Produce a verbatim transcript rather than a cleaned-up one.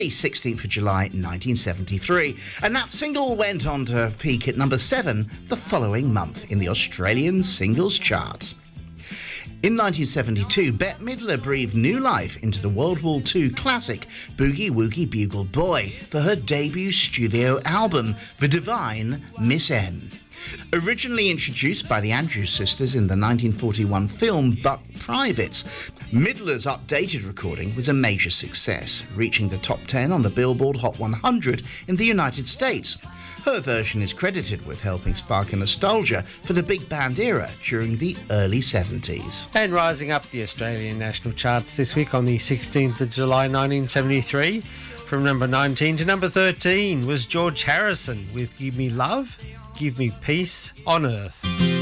sixteenth of July nineteen seventy-three, and that single went on to peak at number seven the following month in the Australian singles chart. In nineteen seventy-two, Bette Midler breathed new life into the World War Two classic Boogie Woogie Bugle Boy for her debut studio album, The Divine Miss M. Originally introduced by the Andrews Sisters in the nineteen forty-one film Buck Privates, Midler's updated recording was a major success, reaching the top ten on the Billboard Hot one hundred in the United States. Her version is credited with helping spark a nostalgia for the big band era during the early seventies. And rising up the Australian national charts this week on the sixteenth of July nineteen seventy-three, from number nineteen to number thirteen was George Harrison with Give Me Love, Give Me Peace on Earth.